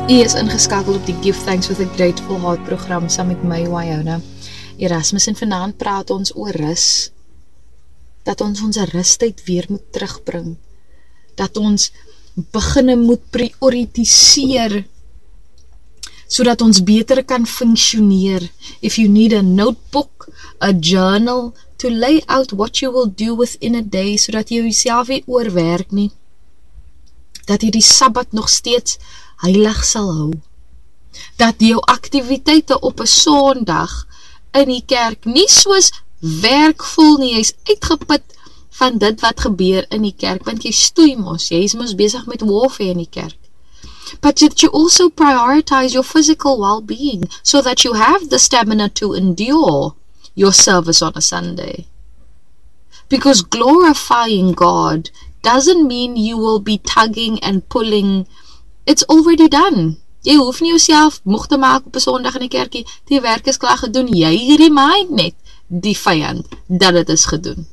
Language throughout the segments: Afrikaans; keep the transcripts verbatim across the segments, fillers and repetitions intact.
U is ingeskakel op die Give Thanks with a Grateful Heart program saam met my, Wyona Erasmus, en vanaand praat ons oor rus, dat ons ons rustyd weer moet terugbring, dat ons beginne moet prioritiseer, sodat ons beter kan functioneer. If you need a notebook, a journal, to lay out what you will do within a day, sodat jy jouself nie oorwerk nie, dat jy die Sabbat nog steeds heilig sal hou, dat jou aktiwiteite op 'n Sondag in die kerk nie soos werk voel nie, jy is uitgeput van dit wat gebeur in die kerk, want jy stoei mos, jy is mos besig met warfare in die kerk, but that you also prioritize your physical well-being, so that you have the stamina to endure your service on a Sunday, because glorifying God doesn't mean you will be tugging and pulling. It's already done. Jy hoef nie jouself moeg te maak op 'n Sondag in die kerkie, die werk is klaar gedoen, jy remind net die vyand dat het is gedoen.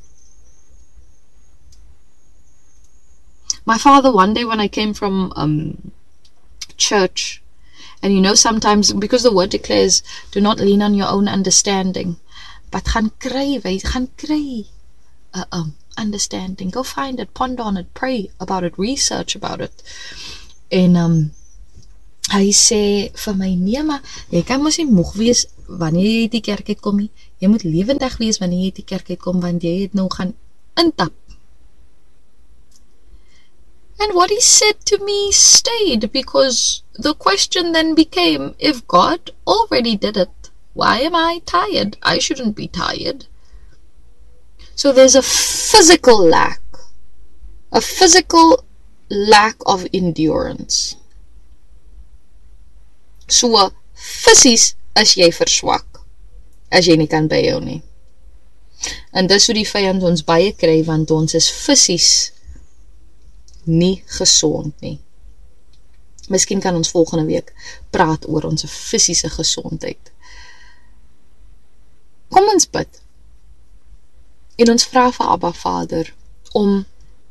My father, one day when I came from um, church, and you know sometimes, because the word declares, do not lean on your own understanding, but gaan kry, wees, gaan kry uh, um, understanding, go find it, ponder on it, pray about it, research about it. En um, hy sê vir my, nee maar, jy kan mos nie moeg wees wanneer jy die kerk uitkom nie, jy moet lewendig wees wanneer jy die kerk uitkom, want jy het nou gaan intap. And what he said to me stayed, because the question then became, if God already did it, why am I tired? I shouldn't be tired. So there's a physical lack, a physical lack of endurance. So, fisies is jy verswak, as jy nie kan byhou nie. En dis hoe die vyand ons baie kry, want ons is fisies nie gesond nie. Miskien kan ons volgende week praat oor ons fisiese gesondheid. Kom ons bid. En ons vra vir Abba Vader om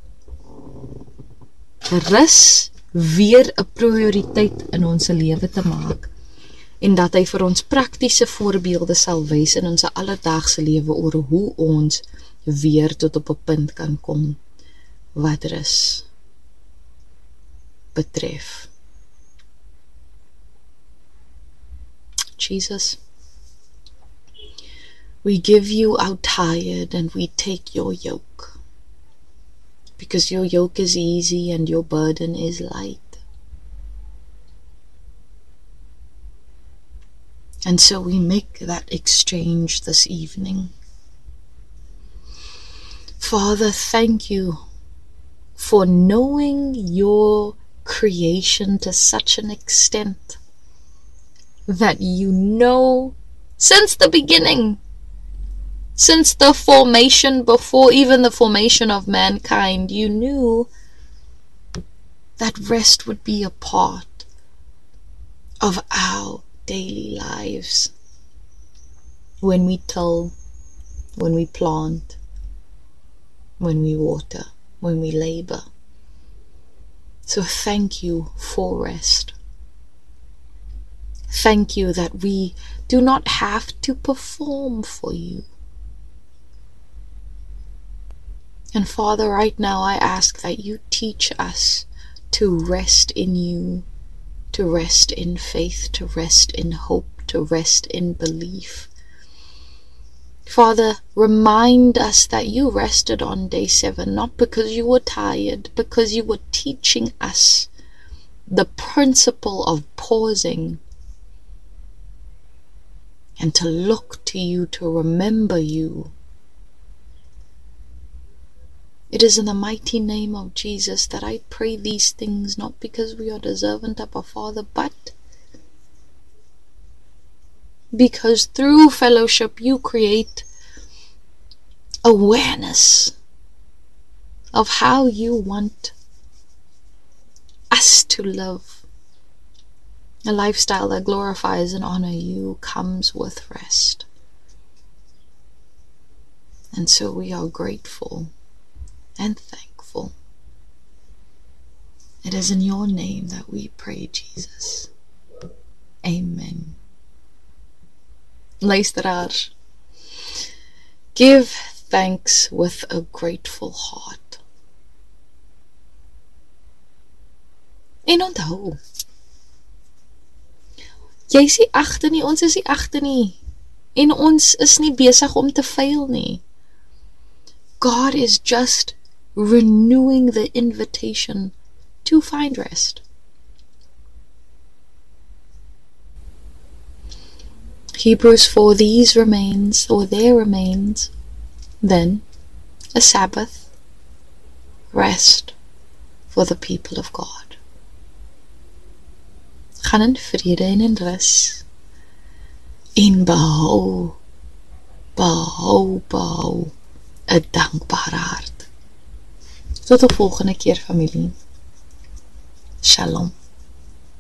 rus weer 'n prioriteit in ons lewe te maak, en dat hy vir ons praktiese voorbeelde sal wys in ons alledaagse lewe oor hoe ons weer tot op 'n punt kan kom wat rus betref. Jesus, we give you our tired and we take your yoke, because your yoke is easy and your burden is light. And so we make that exchange this evening. Father, thank you for knowing your creation to such an extent that you know since the beginning, since the formation, before even the formation of mankind, you knew that rest would be a part of our daily lives. When we till, when we plant, when we water, when we labor. So thank you for rest. Thank you that we do not have to perform for you. And Father, right now I ask that you teach us to rest in you, to rest in faith, to rest in hope, to rest in belief. Father, remind us that you rested on day seven, not because you were tired, because you were teaching us the principle of pausing and to look to you, to remember you. It is in the mighty name of Jesus that I pray these things, not because we are deserving of our Father, but because through fellowship you create awareness of how you want us to live. A lifestyle that glorifies and honors you comes with rest. And so we are grateful and thankful. It is in your name that we pray, Jesus. Amen. Luisteraars, give thanks with a grateful heart. En onthou, jy is nie agter nie, ons is nie agter nie, en ons is nie besig om te fail nie. God is just renewing the invitation to find rest. Hebrews four, these remains, or there remains, then, a Sabbath, rest for the people of God. Gaan in vrede en in rus, en behou, behou, behou, 'n dankbare hart. Tot die volgende keer, familie. Shalom.